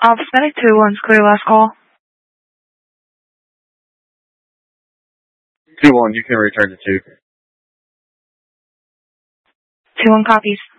Office Medic 2-1's clear last call. 2-1, you can return to 2. 2-1 copies.